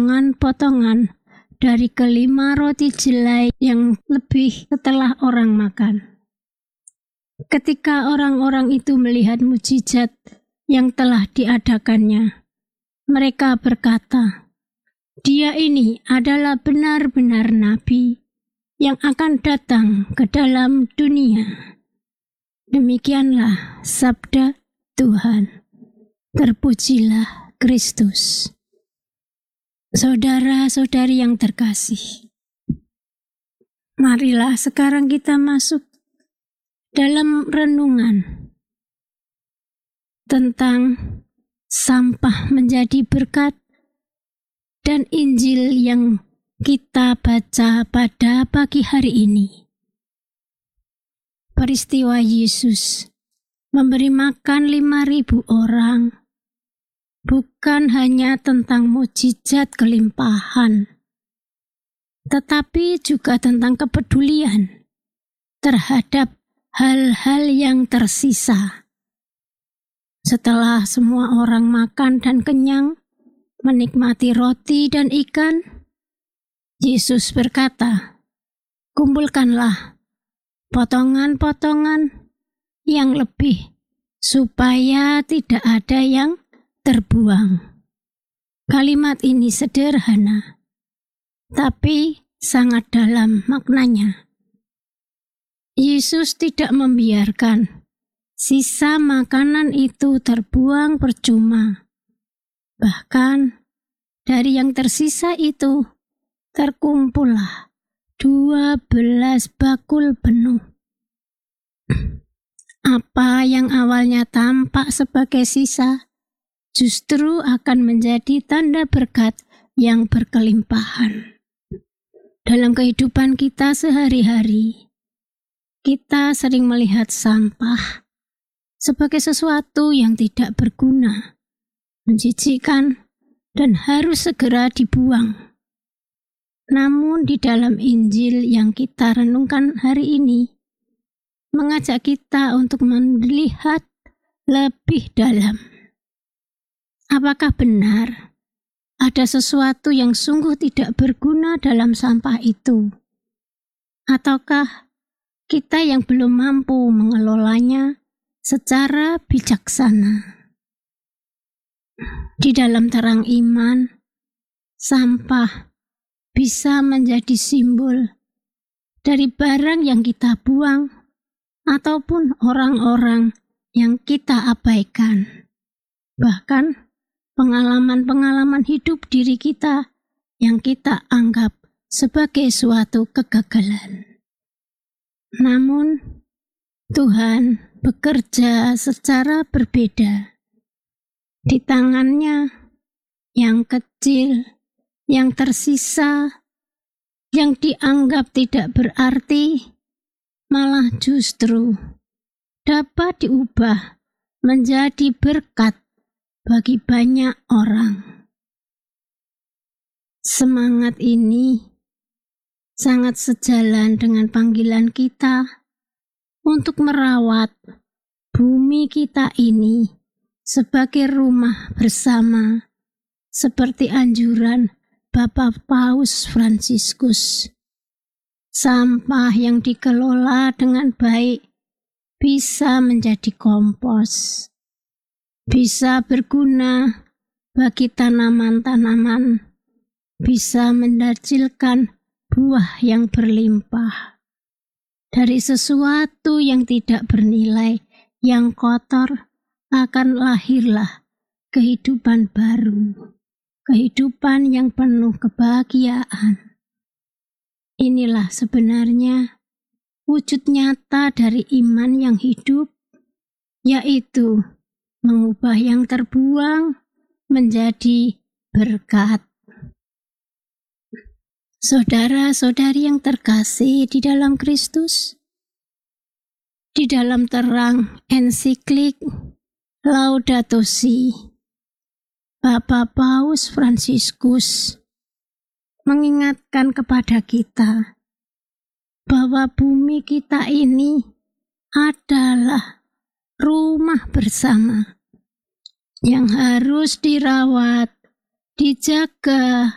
potongan-potongan dari kelima roti jelai yang lebih setelah orang makan. Ketika orang-orang itu melihat mukjizat yang telah diadakannya, mereka berkata, "Dia ini adalah benar-benar nabi yang akan datang ke dalam dunia." Demikianlah sabda Tuhan. Terpujilah Kristus. Saudara-saudari yang terkasih, marilah sekarang kita masuk dalam renungan tentang sampah menjadi berkat dan Injil yang kita baca pada pagi hari ini. Peristiwa Yesus memberi makan 5.000 orang bukan hanya tentang mukjizat kelimpahan, tetapi juga tentang kepedulian terhadap hal-hal yang tersisa. Setelah semua orang makan dan kenyang, menikmati roti dan ikan, Yesus berkata, "Kumpulkanlah potongan-potongan yang lebih, supaya tidak ada yang terbuang." Kalimat ini sederhana, tapi sangat dalam maknanya. Yesus tidak membiarkan sisa makanan itu terbuang percuma. Bahkan dari yang tersisa itu terkumpullah 12 bakul penuh. Apa yang awalnya tampak sebagai sisa, justru akan menjadi tanda berkat yang berkelimpahan. Dalam kehidupan kita sehari-hari, kita sering melihat sampah sebagai sesuatu yang tidak berguna, menjijikkan, dan harus segera dibuang. Namun di dalam Injil yang kita renungkan hari ini, mengajak kita untuk melihat lebih dalam. Apakah benar ada sesuatu yang sungguh tidak berguna dalam sampah itu? Ataukah kita yang belum mampu mengelolanya secara bijaksana? Di dalam terang iman, sampah bisa menjadi simbol dari barang yang kita buang ataupun orang-orang yang kita abaikan. Bahkan pengalaman-pengalaman hidup diri kita yang kita anggap sebagai suatu kegagalan. Namun, Tuhan bekerja secara berbeda. Di tangannya yang kecil, yang tersisa, yang dianggap tidak berarti, malah justru dapat diubah menjadi berkat bagi banyak orang. Semangat ini sangat sejalan dengan panggilan kita untuk merawat bumi kita ini sebagai rumah bersama, seperti anjuran Bapak Paus Fransiskus. Sampah yang dikelola dengan baik bisa menjadi kompos, bisa berguna bagi tanaman-tanaman, bisa menghasilkan buah yang berlimpah. Dari sesuatu yang tidak bernilai, yang kotor, akan lahirlah kehidupan baru. Kehidupan yang penuh kebahagiaan. Inilah sebenarnya wujud nyata dari iman yang hidup, yaitu mengubah yang terbuang menjadi berkat. Saudara-saudari yang terkasih di dalam Kristus, di dalam terang ensiklik Laudato Si, Bapak Paus Fransiskus mengingatkan kepada kita bahwa bumi kita ini adalah rumah bersama yang harus dirawat, dijaga,